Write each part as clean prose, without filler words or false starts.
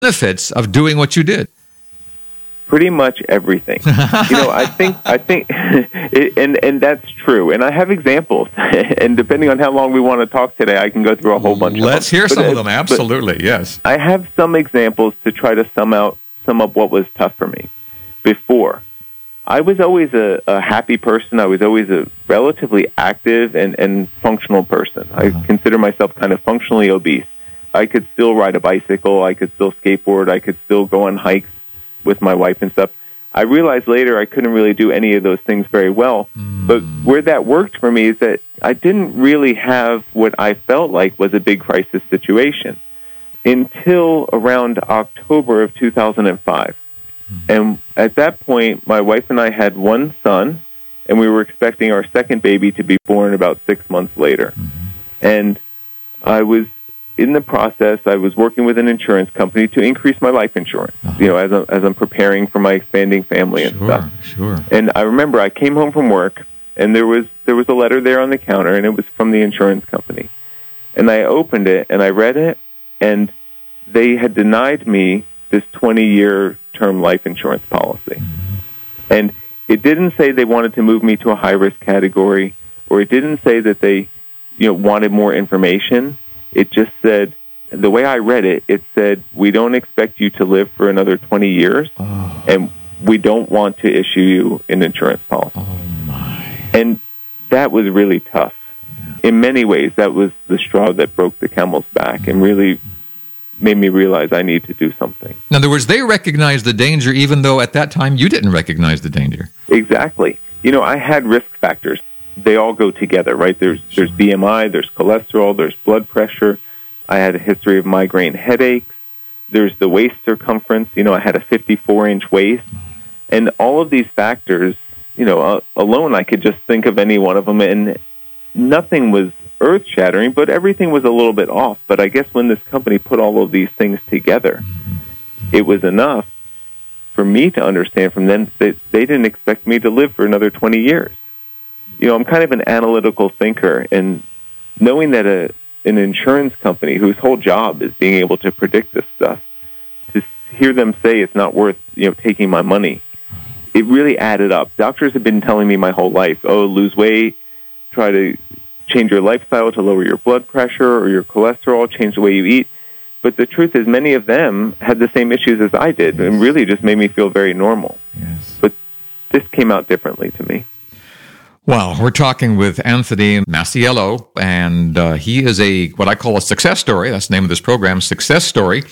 benefits of doing what you did? Pretty much everything. I think, and that's true. And I have examples. And depending on how long we want to talk today, I can go through a whole bunch of them. Let's hear some of them. Absolutely, yes. I have some examples to try to sum up what was tough for me before. I was always a happy person. I was always a relatively active and functional person. I consider myself kind of functionally obese. I could still ride a bicycle. I could still skateboard. I could still go on hikes with my wife and stuff. I realized later I couldn't really do any of those things very well. But where that worked for me is that I didn't really have what I felt like was a big crisis situation until around October of 2005. And at that point, my wife and I had one son, and we were expecting our second baby to be born about 6 months later. And I was in the process, I was working with an insurance company to increase my life insurance, as I'm preparing for my expanding family and stuff. Sure. And I remember I came home from work, and there was a letter there on the counter, and it was from the insurance company. And I opened it, and I read it, and they had denied me this 20-year term life insurance policy. And it didn't say they wanted to move me to a high-risk category, or it didn't say that they wanted more information. It just said, the way I read it, it said, we don't expect you to live for another 20 years, and we don't want to issue you an insurance policy. Oh, my. And that was really tough. Yeah. In many ways, that was the straw that broke the camel's back and really made me realize I need to do something. In other words, they recognized the danger even though at that time you didn't recognize the danger. Exactly. I had risk factors. They all go together, right? There's BMI, there's cholesterol, there's blood pressure. I had a history of migraine headaches. There's the waist circumference. I had a 54-inch waist. And all of these factors, alone I could just think of any one of them, and nothing was earth-shattering, but everything was a little bit off. But I guess when this company put all of these things together, it was enough for me to understand from them that they didn't expect me to live for another 20 years. I'm kind of an analytical thinker, and knowing that an insurance company whose whole job is being able to predict this stuff, to hear them say it's not worth, taking my money, it really added up. Doctors have been telling me my whole life, lose weight, try to change your lifestyle to lower your blood pressure or your cholesterol, change the way you eat. But the truth is many of them had the same issues as I did and really just made me feel very normal. Yes. But this came out differently to me. Well, we're talking with Anthony Masiello, and he is what I call a success story. That's the name of this program, Success Story,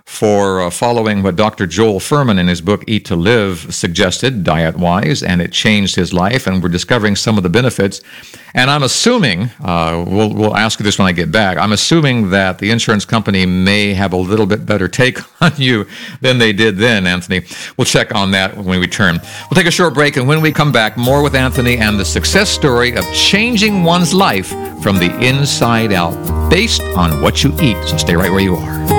for following what Dr. Joel Fuhrman in his book Eat to Live suggested, diet-wise, and it changed his life, and we're discovering some of the benefits. And I'm assuming, we'll ask you this when I get back, I'm assuming that the insurance company may have a little bit better take on you than they did then, Anthony. We'll check on that when we return. We'll take a short break, and when we come back, more with Anthony and the success story of changing one's life from the inside out based on what you eat. So stay right where you are.